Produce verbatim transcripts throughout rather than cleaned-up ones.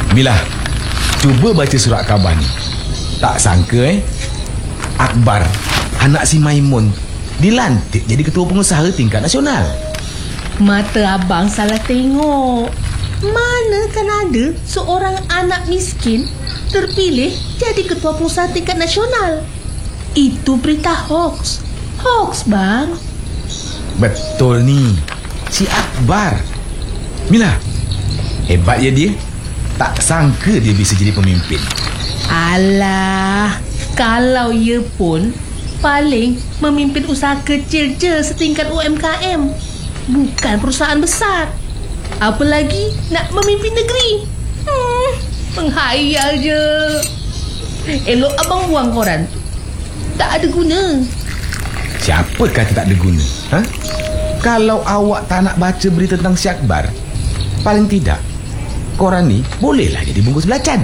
Mila, cuba baca surat khabar ni. Tak sangka eh Akbar, anak si Maimun, dilantik jadi ketua pengusaha tingkat nasional. Mata abang salah tengok. Mana kan ada seorang anak miskin terpilih jadi ketua pengusaha tingkat nasional. Itu berita hoax. Hoax bang. Betul ni, si Akbar. Mila, hebat ya dia. Tak sangka dia bisa jadi pemimpin. Alah, kalau ia pun paling memimpin usaha kecil je setingkat U M K M, bukan perusahaan besar. Apalagi nak memimpin negeri. Hmm, menghayal je. Elok abang buang koran tu, tak ada guna. Siapa kata tak ada guna? Ha? Kalau awak tak nak baca berita tentang si Akbar, paling tidak koran ni bolehlah jadi bungkus belacan.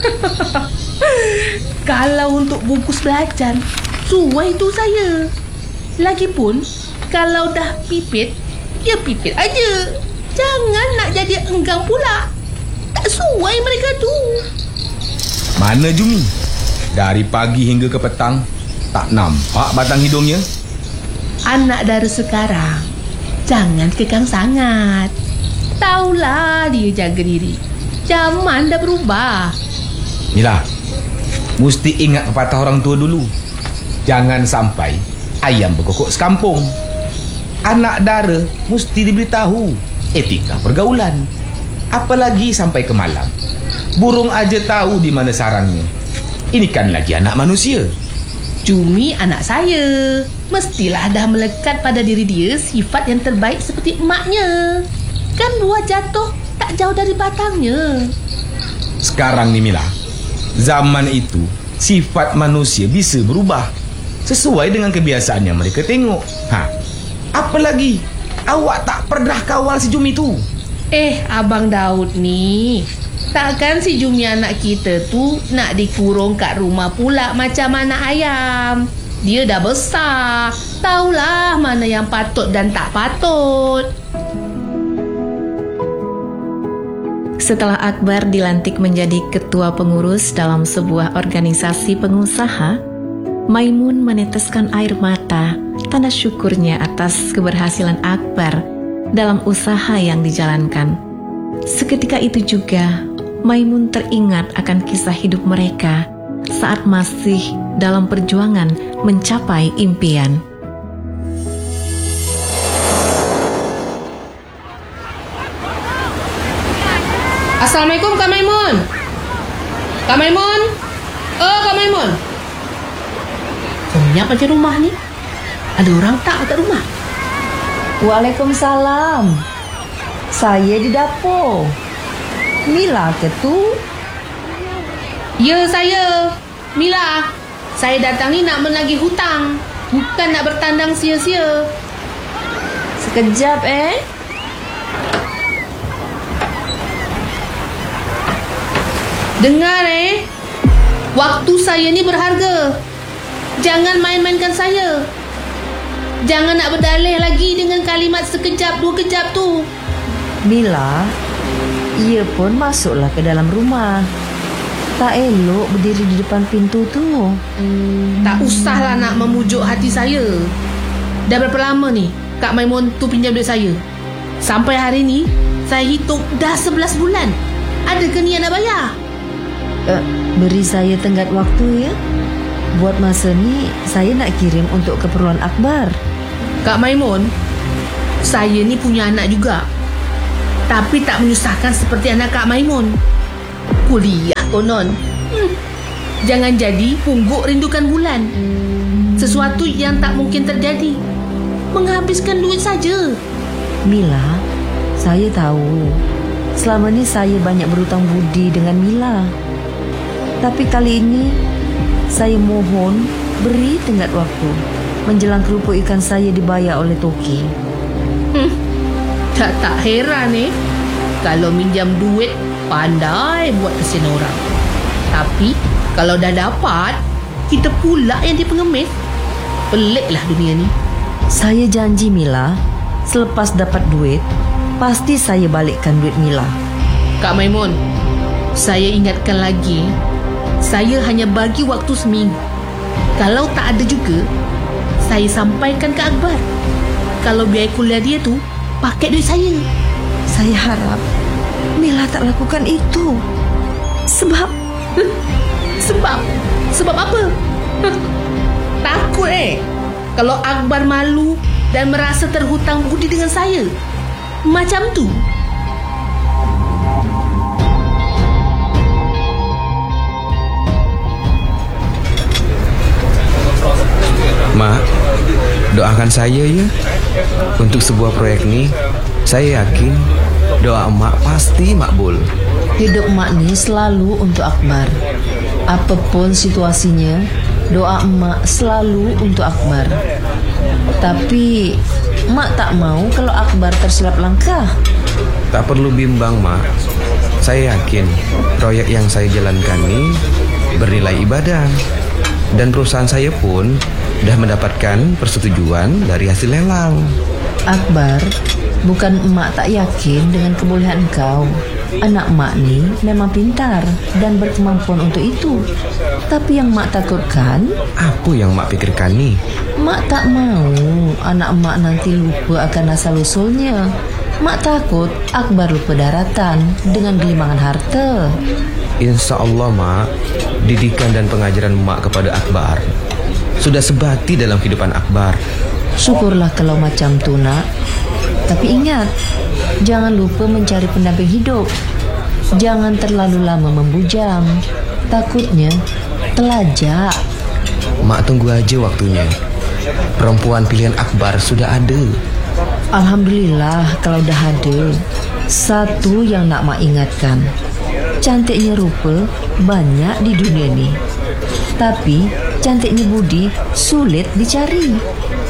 Kalau untuk bungkus belacan, suai tu saya. Lagipun kalau dah pipit, ya pipit aja. Jangan nak jadi enggang pula. Tak suai mereka tu. Mana Jumi? Dari pagi hingga ke petang tak nampak batang hidungnya. Anak dara sekarang jangan kekang sangat. Taulah dia jaga diri. Zaman dah berubah. Mila, mesti ingat pepatah orang tua dulu. Jangan sampai ayam berkokok sekampung. Anak dara mesti diberitahu etika pergaulan. Apalagi sampai ke malam, burung aja tahu di mana sarangnya. Ini kan lagi anak manusia. Cumi anak saya, mestilah dah melekat pada diri dia sifat yang terbaik seperti emaknya. Kan buah jatuh tak jauh dari batangnya. Sekarang ni Mila, zaman itu sifat manusia bisa berubah sesuai dengan kebiasaan yang mereka tengok. Ha, apalagi awak tak pernah kawal si Jumi tu. Eh, Abang Daud ni, takkan si Jumi anak kita tu nak dikurung kat rumah pula macam anak ayam. Dia dah besar, tahulah mana yang patut dan tak patut. Setelah Akbar dilantik menjadi ketua pengurus dalam sebuah organisasi pengusaha, Maimun meneteskan air mata tanda syukurnya atas keberhasilan Akbar dalam usaha yang dijalankan. Seketika itu juga, Maimun teringat akan kisah hidup mereka saat masih dalam perjuangan mencapai impian. Assalamualaikum Kak Maimun. Kak Maimun. Oh Kak Maimun. Senyap aja rumah ni. Ada orang tak kat rumah? Waalaikumsalam. Saya di dapur. Mila ke tu? Ya saya, Mila. Saya datang ni nak menagih hutang, bukan nak bertandang sia-sia. Sekejap eh. Dengar eh, waktu saya ni berharga. Jangan main-mainkan saya. Jangan nak berdalih lagi dengan kalimat sekejap dua kejap tu. Mila, ia pun masuklah ke dalam rumah. Tak elok berdiri di depan pintu tu. hmm, Tak usahlah nak memujuk hati saya. Dah berapa lama ni Kak Maimun tu pinjam duit saya? Sampai hari ni saya hitung dah sebelas bulan. Adakah niat nak bayar? Uh, beri saya tenggat waktu ya. Buat masa ni saya nak kirim untuk keperluan Akbar. Kak Maimun, saya ni punya anak juga, tapi tak menyusahkan seperti anak Kak Maimun. Kuliah konon. hmm. Jangan jadi pungguk rindukan bulan. Sesuatu yang tak mungkin terjadi. Menghabiskan duit saja. Mila, saya tahu selama ni saya banyak berhutang budi dengan Mila. Tapi kali ini saya mohon beri tenggat waktu menjelang kerupuk ikan saya dibayar oleh Toki. Hmm, tak tak heran eh, kalau minjam duit pandai buat kesian orang. Tapi kalau dah dapat, kita pula yang dipengemis. Peliklah dunia ni. Saya janji Mila, selepas dapat duit, pasti saya balikkan duit Mila. Kak Maimun, Saya ingatkan lagi, saya hanya bagi waktu seminggu. Kalau tak ada juga, saya sampaikan ke Akbar. Kalau biaya kuliah dia tu pakai duit saya. Saya harap Mila tak lakukan itu. Sebab Sebab Sebab apa? Takut eh kalau Akbar malu dan merasa terhutang budi dengan saya. Macam tu. Mak, doakan saya ya. Untuk sebuah proyek ni, saya yakin doa emak pasti makbul. hidup emak ni selalu untuk Akbar. Apapun situasinya, doa emak selalu untuk Akbar. Tapi emak tak mau kalau Akbar tersilap langkah. Tak perlu bimbang, Mak. Saya yakin proyek yang saya jalankan ini bernilai ibadah. Dan perusahaan saya pun dah mendapatkan persetujuan dari hasil lelang. Akbar, bukan emak tak yakin dengan kebolehan engkau. Anak emak ni memang pintar dan berkemampuan untuk itu. Tapi yang emak takutkan, apa yang mak pikirkan ni? Mak tak mau anak emak nanti lupa akan asal-usulnya. Mak takut Akbar lupa daratan dengan gelimangan harta. Insya Allah, Mak, didikan dan pengajaran Mak kepada Akbar sudah sebati dalam kehidupan Akbar. Syukurlah kalau macam tu, nak. Tapi ingat, jangan lupa mencari pendamping hidup. Jangan terlalu lama membujang. Takutnya telajak. Mak tunggu aja waktunya. Perempuan pilihan Akbar sudah ada. Alhamdulillah kalau dah ada. Satu yang nak mak ingatkan, cantiknya rupa banyak di dunia ni, tapi cantiknya budi sulit dicari.